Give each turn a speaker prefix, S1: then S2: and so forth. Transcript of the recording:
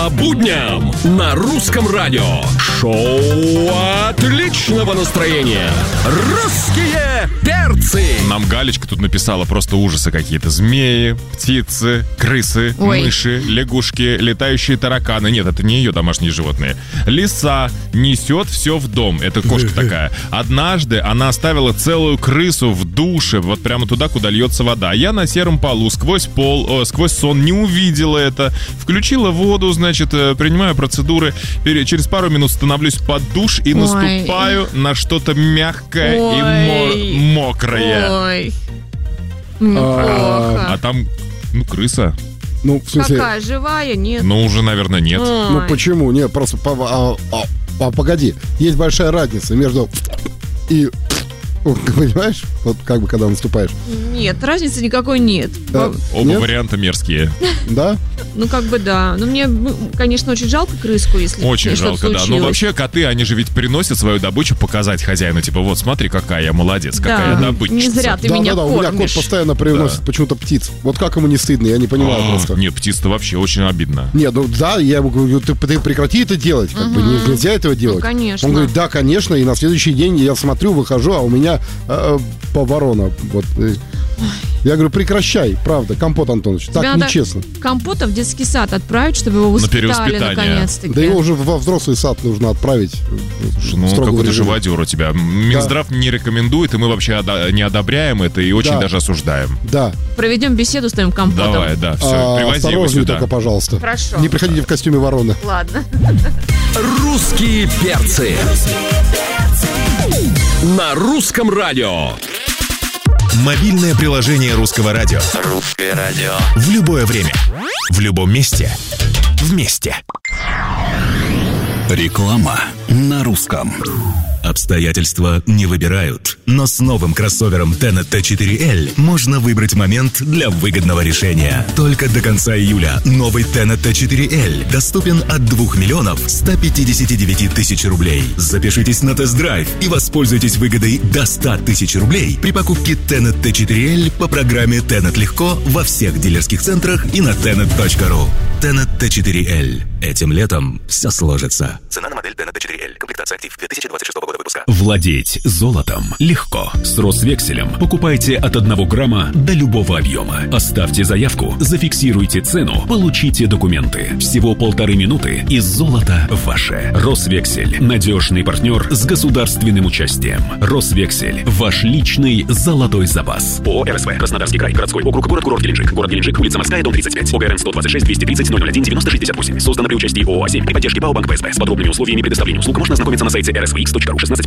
S1: По будням на Русском радио. Шоу отличного настроения. Русские перцы.
S2: Нам Галечка тут написала просто ужасы какие-то. Змеи, птицы, крысы, мыши, лягушки, летающие тараканы. Нет, это не ее домашние животные. Лиса несет все в дом. Это кошка такая. Однажды она оставила целую крысу в душе, вот прямо туда, куда льется вода. Я на сером полу сквозь сон не увидела это. Включила воду, значит, принимаю процедуры. Через пару минут становлюсь под душ и наступаю на что-то мягкое и мокрое.
S3: Неплохо.
S2: А там, крыса.
S3: Ну, в смысле...
S4: Какая, живая? Нет.
S2: Ну, уже, наверное, нет.
S3: Ну, почему? Нет, просто... Погоди. Есть большая разница между... и... Понимаешь? Вот как бы, когда наступаешь.
S4: Нет, разницы никакой нет.
S2: Оба варианта мерзкие.
S3: Да?
S4: Ну, как бы да. Но мне, конечно, очень жалко крыску, если
S2: очень жалко,
S4: что-то
S2: да.
S4: случилось.
S2: Но вообще коты, они же ведь приносят свою добычу показать хозяину. Типа, вот, смотри, какая я молодец, какая я добытчица.
S4: Не зря ты меня кормишь.
S3: У меня кот постоянно приносит почему-то птиц. Вот как ему не стыдно, я не понимаю просто.
S2: Нет, птиц-то вообще очень обидно.
S3: Нет, ну да, я ему говорю, ты прекрати это делать. Как бы нельзя этого делать.
S4: Ну, конечно.
S3: Он говорит, да, конечно. И на следующий день я смотрю, выхожу, а у меня ворона. Вот. Я говорю, прекращай, правда, Компот Антонович, так
S4: надо
S3: нечестно.
S4: Компота в детский сад отправить, чтобы его воспитали наконец-таки.
S3: Да его уже во взрослый сад нужно отправить.
S2: Ну, какой-то живодер у тебя. Минздрав не рекомендует, и мы вообще не одобряем это и очень даже осуждаем.
S3: Да.
S4: Проведем беседу с твоим Компотом.
S2: Давай, да, все, привози его сюда.
S3: Только, пожалуйста.
S4: Хорошо.
S3: Не приходите в костюме вороны.
S4: Ладно.
S1: Русские перцы. На Русском радио.
S5: Мобильное приложение Русского радио.
S6: Русское радио.
S5: В любое время. В любом месте. Вместе.
S6: Реклама на русском.
S5: Обстоятельства не выбирают, но с новым кроссовером Tenet T4L можно выбрать момент для выгодного решения. Только до конца июля новый Tenet T4L доступен от 2 миллионов 159 тысяч рублей. Запишитесь на тест-драйв и воспользуйтесь выгодой до 100 тысяч рублей при покупке Tenet T4L по программе Tenet Легко во всех дилерских центрах и на tenet.ru. Tenet T4L. Этим летом все сложится. Цена на модель Tenet T4L. Комплектация актив 2026 года выпуска.
S1: Владеть золотом легко. С Росвекселем покупайте от 1 грамма до любого объема. Оставьте заявку, зафиксируйте цену, получите документы. Всего 1,5 минуты, и золото ваше. Росвексель. Надежный партнер с государственным участием. Росвексель. Ваш личный золотой запас. ООО РСВ. Краснодарский край. Городской округ. Город Геленджик. Город Геленджик. Улица Морская, дом 35. ОГРН 126 230 001 9068. Создано при участии ООО «А7» при поддержке ПАО Банк ПСБ. С подробными условиями предоставления услуг можно ознакомиться на сайте rsvx.ru. 16+.